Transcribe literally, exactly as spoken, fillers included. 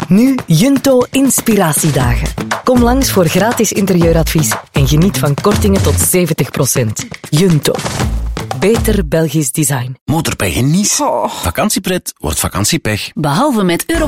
Nu Junto Inspiratiedagen. Kom langs voor gratis interieuradvies en geniet van kortingen tot zeventig procent. Junto. Beter Belgisch design. Motorpech en Nice. Vakantiepret wordt vakantiepech. Behalve met Euro